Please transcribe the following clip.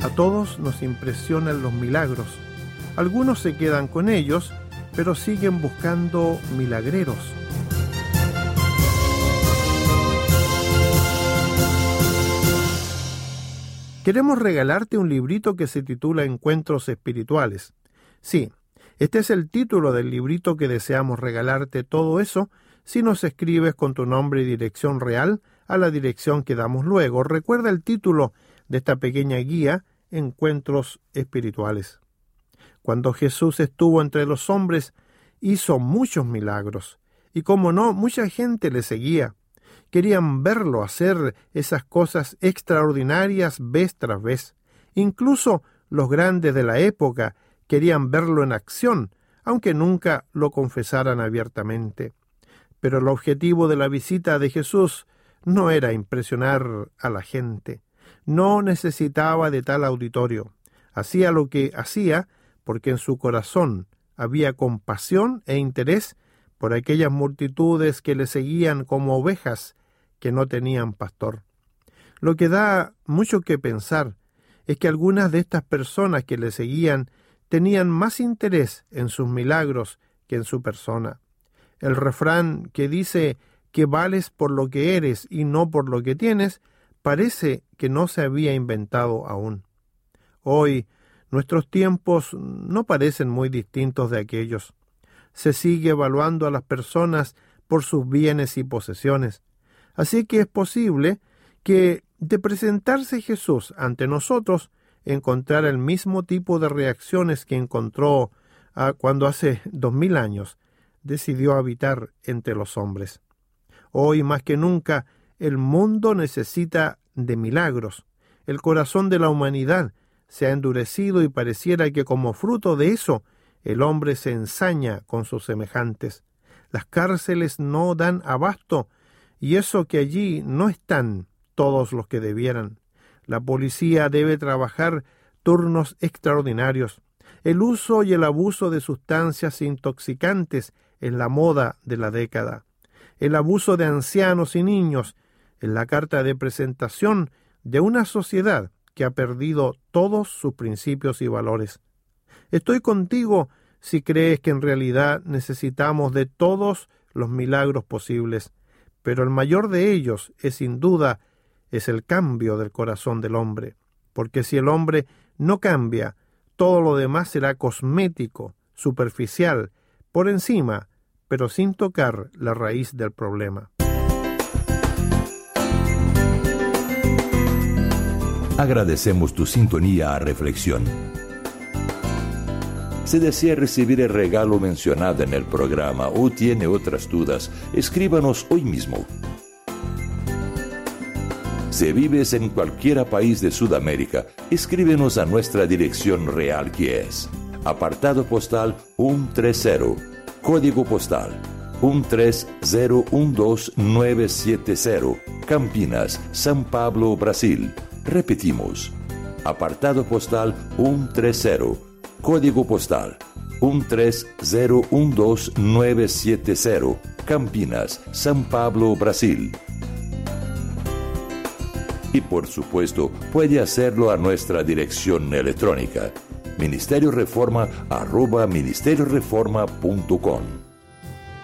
A todos nos impresionan los milagros. Algunos se quedan con ellos, pero siguen buscando milagreros. Queremos regalarte un librito que se titula Encuentros Espirituales. Sí, este es el título del librito que deseamos regalarte. Todo eso si nos escribes con tu nombre y dirección real a la dirección que damos luego. Recuerda el título de esta pequeña guía, Encuentros Espirituales. Cuando Jesús estuvo entre los hombres, hizo muchos milagros. Y como no, mucha gente le seguía. Querían verlo hacer esas cosas extraordinarias vez tras vez. Incluso los grandes de la época querían verlo en acción, aunque nunca lo confesaran abiertamente. Pero el objetivo de la visita de Jesús no era impresionar a la gente. No necesitaba de tal auditorio. Hacía lo que hacía porque en su corazón había compasión e interés por aquellas multitudes que le seguían como ovejas que no tenían pastor. Lo que da mucho que pensar es que algunas de estas personas que le seguían tenían más interés en sus milagros que en su persona. El refrán que dice que vales por lo que eres y no por lo que tienes, parece que no se había inventado aún. Hoy, nuestros tiempos no parecen muy distintos de aquellos. Se sigue evaluando a las personas por sus bienes y posesiones. Así que es posible que, de presentarse Jesús ante nosotros, encontrara el mismo tipo de reacciones que encontró cuando hace 2000 años decidió habitar entre los hombres. Hoy más que nunca el mundo necesita de milagros. El corazón de la humanidad se ha endurecido y pareciera que como fruto de eso el hombre se ensaña con sus semejantes. Las cárceles no dan abasto y eso que allí no están todos los que debieran. La policía debe trabajar turnos extraordinarios. El uso y el abuso de sustancias intoxicantes es la moda de la década. El abuso de ancianos y niños es la carta de presentación de una sociedad que ha perdido todos sus principios y valores. Estoy contigo si crees que en realidad necesitamos de todos los milagros posibles, pero el mayor de ellos es sin duda el cambio del corazón del hombre, porque si el hombre no cambia, todo lo demás será cosmético, superficial, por encima, pero sin tocar la raíz del problema. Agradecemos tu sintonía a Reflexión. Si desea recibir el regalo mencionado en el programa o tiene otras dudas, escríbanos hoy mismo. Si vives en cualquier país de Sudamérica, escríbenos a nuestra dirección real que es apartado postal 130, código postal 13012970, Campinas, São Paulo, Brasil. Repetimos, apartado postal 130, código postal 13012970, Campinas, São Paulo, Brasil. Y por supuesto, puede hacerlo a nuestra dirección electrónica, ministerioreforma@ministerioreforma.com.